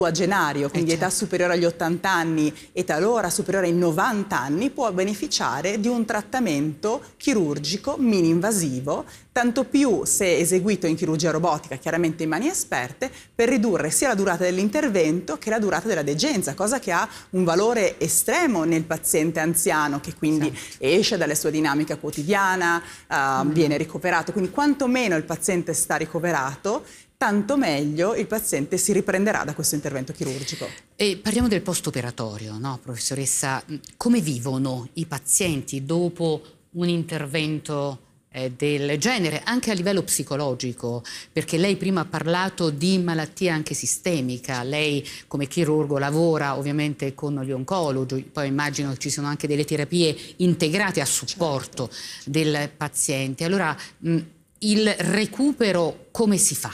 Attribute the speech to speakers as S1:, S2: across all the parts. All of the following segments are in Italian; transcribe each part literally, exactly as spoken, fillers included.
S1: quindigenario, quindi
S2: eh certo.
S1: età superiore agli ottanta anni e talora superiore ai novanta anni, può beneficiare di un trattamento chirurgico mini-invasivo, tanto più se eseguito in chirurgia robotica, chiaramente in mani esperte, per ridurre sia la durata dell'intervento che la durata della degenza, cosa che ha un valore estremo nel paziente anziano, che quindi
S2: Certo.
S1: esce dalle sue dinamiche quotidiana, uh, mm. viene ricoverato. Quindi quanto meno il paziente sta ricoverato, tanto meglio il paziente si riprenderà da questo intervento chirurgico.
S2: E parliamo del post-operatorio, no, professoressa? Come vivono i pazienti dopo un intervento eh, del genere, anche a livello psicologico? Perché lei prima ha parlato di malattia anche sistemica, lei come chirurgo lavora ovviamente con gli oncologi, poi immagino che ci sono anche delle terapie integrate a supporto certo. del paziente. Allora, mh, il recupero come si fa?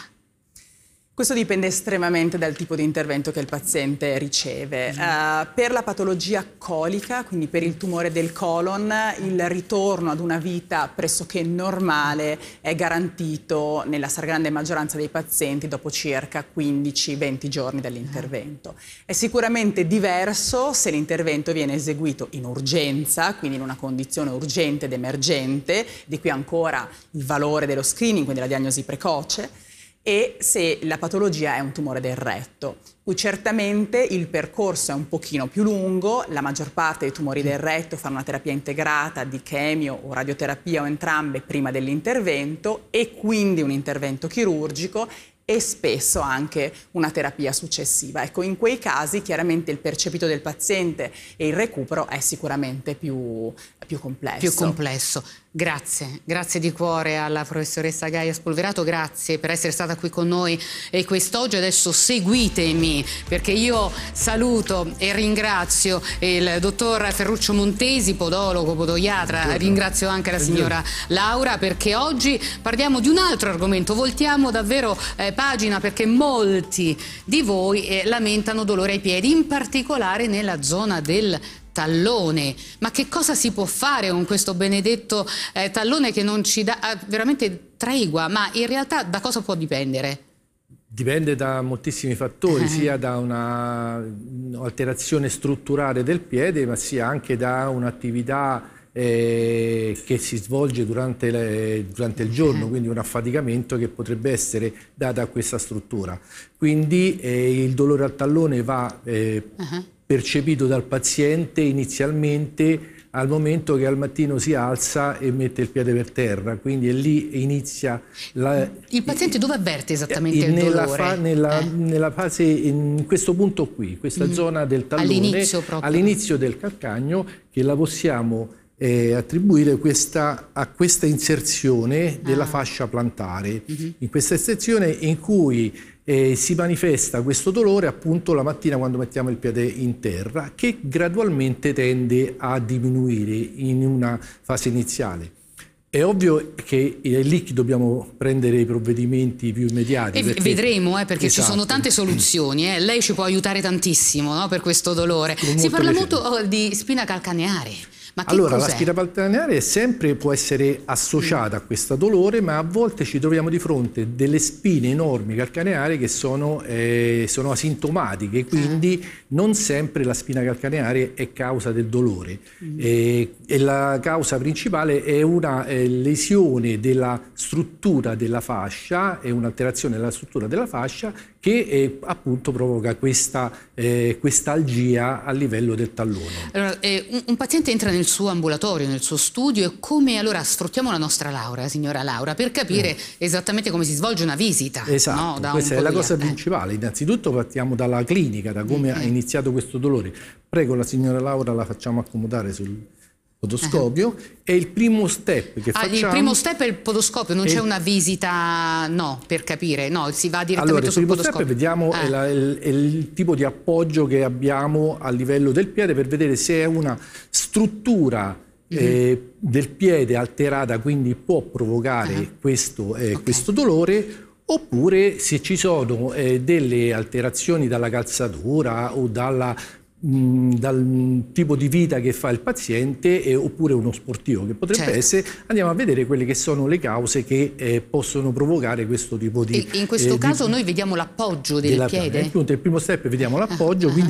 S1: Questo dipende estremamente dal tipo di intervento che il paziente riceve. Uh, per la patologia colica, quindi per il tumore del colon, il ritorno ad una vita pressoché normale è garantito nella stragrande maggioranza dei pazienti dopo circa quindici venti giorni dall'intervento. È sicuramente diverso se l'intervento viene eseguito in urgenza, quindi in una condizione urgente ed emergente, di qui ancora il valore dello screening, quindi la diagnosi precoce, e se la patologia è un tumore del retto, cui certamente il percorso è un pochino più lungo, la maggior parte dei tumori del retto fanno una terapia integrata di chemio o radioterapia o entrambe prima dell'intervento e quindi un intervento chirurgico e spesso anche una terapia successiva. Ecco, in quei casi chiaramente il percepito del paziente e il recupero è sicuramente più, più complesso.
S2: Più complesso. Grazie, grazie di cuore alla professoressa Gaia Spolverato, grazie per essere stata qui con noi e quest'oggi. Adesso seguitemi, perché io saluto e ringrazio il dottor Ferruccio Montesi, podologo, podoiatra, Buongiorno. Ringrazio anche la signora Laura, perché oggi parliamo di un altro argomento, voltiamo davvero eh, pagina, perché molti di voi eh, lamentano dolore ai piedi, in particolare nella zona del tallone. Ma che cosa si può fare con questo benedetto eh, tallone che non ci dà eh, veramente tregua? Ma in realtà da cosa può dipendere?
S3: Dipende da moltissimi fattori, eh. sia da un'alterazione strutturale del piede, ma sia anche da un'attività eh, che si svolge durante, le, durante il giorno, eh. quindi un affaticamento che potrebbe essere dato a questa struttura. Quindi eh, il dolore al tallone va eh, uh-huh. percepito dal paziente inizialmente al momento che al mattino si alza e mette il piede per terra, quindi è lì inizia la,
S2: il paziente dove avverte esattamente il
S3: nella
S2: dolore?
S3: Fa, nella,
S2: eh.
S3: nella fase, in questo punto qui, questa mm. zona del tallone,
S2: all'inizio
S3: all'inizio del calcagno, che la possiamo eh, attribuire questa, a questa inserzione della ah. fascia plantare, mm-hmm. in questa inserzione in cui Eh, si manifesta questo dolore appunto la mattina quando mettiamo il piede in terra, che gradualmente tende a diminuire in una fase iniziale. È ovvio che è lì che dobbiamo prendere i provvedimenti più immediati.
S2: E
S3: perché,
S2: vedremo, eh, perché
S3: esatto.
S2: ci sono tante soluzioni. Eh. Lei ci può aiutare tantissimo, no, per questo dolore.
S3: Molto
S2: si parla
S3: piacere.
S2: molto di spina calcaneare. Ma che
S3: allora,
S2: cos'è?
S3: la spina calcaneare sempre può essere associata mm. a questo dolore, ma a volte ci troviamo di fronte delle spine enormi calcaneari che sono, eh, sono asintomatiche, quindi ah. non sempre la spina calcaneare è causa del dolore. Mm. Eh, e la causa principale è una eh, lesione della struttura della fascia, è un'alterazione della struttura della fascia che eh, appunto provoca questa eh, quest'algia a livello del tallone.
S2: Allora, eh, un, un paziente entra nel suo ambulatorio, nel suo studio, e come allora sfruttiamo la nostra Laura, signora Laura, per capire mm. esattamente come si svolge una visita.
S3: Esatto,
S2: no? da
S3: questa
S2: un
S3: è la cosa
S2: eh.
S3: principale. Innanzitutto partiamo dalla clinica, da come mm-hmm. ha iniziato questo dolore. Prego la signora Laura, la facciamo accomodare sul podoscopio. Uh-huh. È il primo step che
S2: ah,
S3: facciamo.
S2: Il primo step è il podoscopio, non
S3: è...
S2: c'è una visita, no, per capire, no, si va direttamente
S3: allora,
S2: sul
S3: primo
S2: podoscopio.
S3: Step vediamo ah. il, il, il tipo di appoggio che abbiamo a livello del piede per vedere se è una struttura mm-hmm. eh, del piede alterata, quindi può provocare uh-huh. questo, eh, okay. questo dolore, oppure se ci sono eh, delle alterazioni dalla calzatura o dalla dal tipo di vita che fa il paziente e, oppure uno sportivo che potrebbe
S2: certo.
S3: essere, andiamo a vedere quelle che sono le cause che eh, possono provocare questo tipo di...
S2: E in questo
S3: eh,
S2: caso
S3: di,
S2: noi vediamo l'appoggio del piede?
S3: Appunto, il primo step vediamo l'appoggio, quindi